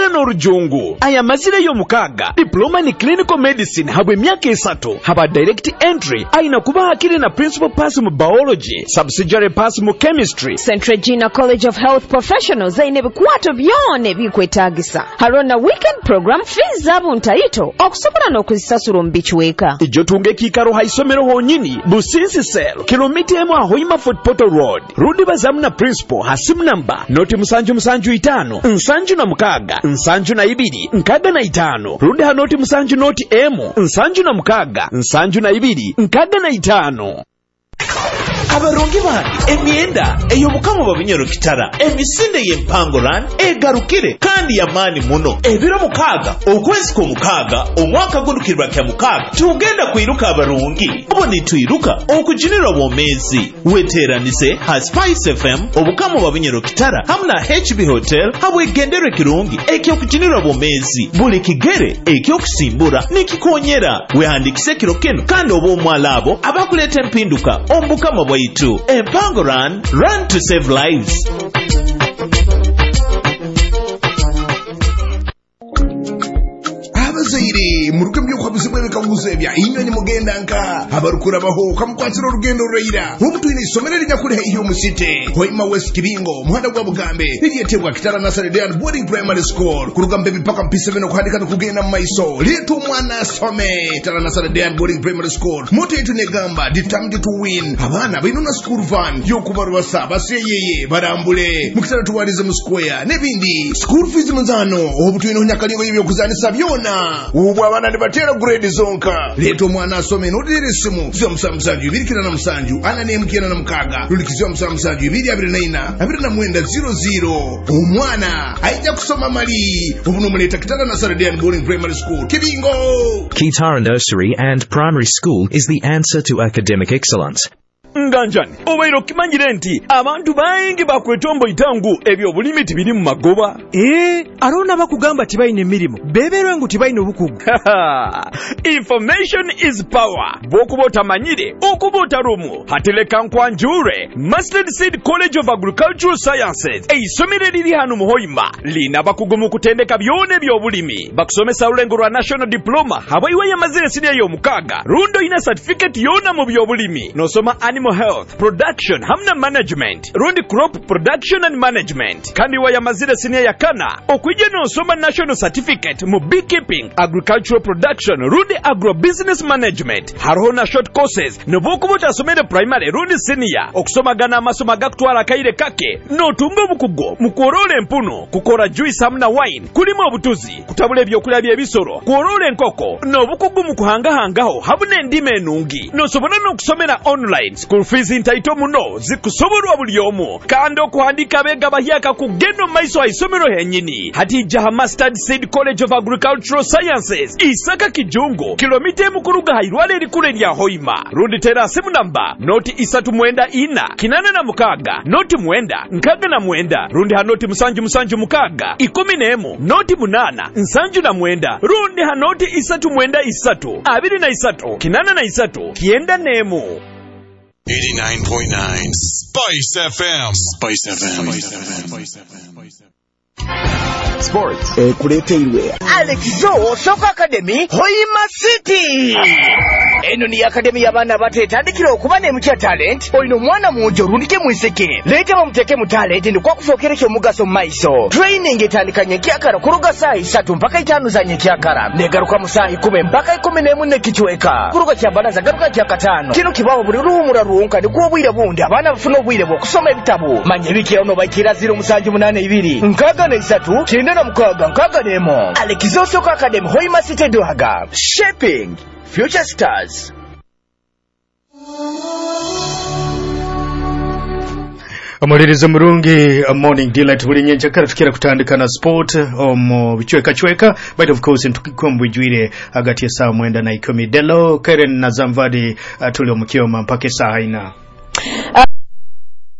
Butare n'Orujungu. Aya mazire yo mukaga diploma in clinical medicine habwe emyaka 3 haba direct entry aina kuba akiri na principal pass mu biology subsidiary pass mu chemistry. St. Regina College of Health Professionals aine bikwato byone bikwetagisa harona weekend program fees zabo ntaito okusobola n'okuzisasula mu bichweka. Ijo tunge kikaro haisomero honyini Businsi Cell kilomita emu ahoima Fort Portal Road rudi bazamu na principal hasimu namba noti musanju 5 na mukaga nsanju na 2 nkaga na 5 rudi hanoti musanju noti emu nsanju na mukaga nsanju na 2 nkaga na 5. Abarongi bandi emyenda eyo mukamo babinyoro kitara emisinde y'empangoran egarukire kandi yamani muno ebiro mukaga okwezi ko mukaga omwaka gundukirwa kya mukaga tugenda kwiruka abarongi oboni tuiruka okujinira bomezi weteranise ha Spice FM obukamo babinyoro kitara hamna HB Hotel habwe gendere kirungi ekyo kujinira bomezi buli kigere ekyo kusimbura nikikonyera wehandikise kirokeno kandi obomwalabo abakuleta empinduka ombukamo bwaitu Empango Run to save lives. Zaire muruke mbyuka bizimwe bikaguze bya inyoni mugenda nka abarukura baho kamkwatira urugendo rurayira umutwini isomere linyakure iyo musite Hoima West Kibingo muhanda gwa Bugambe liyetebwa Kitara Nasari Dean Boarding Primary School kurugambe bipaka mpise bino kuhandika kugenda maiso letu mwana some Kitara Nasari Dean Boarding Primary School moto yetu negamba determined to win abana binuna school van yo kubarwasa baseyeye barambule mukitara tuwarize mu square nebindi school fees munzano obutwino nyakaliyo ibyo kuzanisa byona ubu abana ndibatera grade zonka leto mwana asome nodire simu zyo msamsanju 2 ana nemukena na mukaga lulikizyo msamsanju 2 umwana aija kusoma mali ubuno muleta Kitara Nasari Dean Boarding Primary School Kibingo. Kitara Nursery and Primary School is the answer to academic excellence. Nganjani obairo kimanyire nti abantu baingi bakwetombo itangu ebyo bulimi tibiri mu magoba arona bakugamba tibayine mirimo beberwe ngu tibayine obukugu. Information is power bokubota manyire okubota rumu hateleka nkwanjure Mustard Seed College of Agricultural Sciences eisomere liri hanu muhoima lina bakugumu kutendeka byone byobulimi bakusomesa ulengo lwa national diploma habaiwa ya mazire sini yo mukaga rundo ina certificate yona mu byobulimi nosoma animal health production hamna management rundi crop production and management kandi wa ya mazire sini ya kana okuje nosoma national certificate mu beekeeping agricultural production rundi agro business management harona short courses nobukubuta somere primary rundi senior okusoma gana amasomo gakutwala kaire kake no tungo bukugo mukorole mpuno kukora juice hamna wine kulimo obutuzi kutabule byokulya byebisoro kuorole nkoko no bukugo mukuhangahangaho habune ndime enungi no sobona no kusomera online school fees intaito muno zikusoborwa buli omu kandi okuhandika bega bahyaka kugeno maiso aisomero henyini hati jaha Mustard Seed College of Agricultural Sciences Isaka Kijungo kilomita mukuruga hairwale likule lya Hoima rundi tera simu namba noti 394 kinana na mukaga noti mwenda nkaga na mwenda rundi hanoti musanju mukaga 11 noti 8 nsanju na mwenda rundi hanoti 3 mwenda 3 23 kinana na 3 kienda nemu 89.9 Spice FM. Spice FM. Sports. Kuleteirwe Alexizo Soccer Academy Hoima City. Eno ni academy y'abana batetandikira okuba ne mukya talent. Oyino mwana munjo rundike mwiseke. Leta bamuteke mu talent ndi kwa kusokeresha omugaso maiso. Training etandikanye kyakara kuruga saa 3 mpaka 5 za nyekyakara. Negaruka mu saa 10 mpaka 14 ne kichweka. Kuruga kyabalaza garuka kyakatano. Kino kibawo buli ruhumura ruhunka ndi kuobwire bundi abana bafuna obwire bwo kusoma ebitabu. Manye biki ono bakira 072 nkaga na 3 kinda na mukaga nkaga nemo. Alexizo Soccer Academy Hoima City Duhaga. Shaping future stars. Amalirizo murungi morning delight buli nyenja kara tukira kutandika na sport omo bichweka but of course ntukikwambujwire hagati ya saa 9 na 10 Delo Karen na Zamvadi tuli omukioma mpaka saa 4.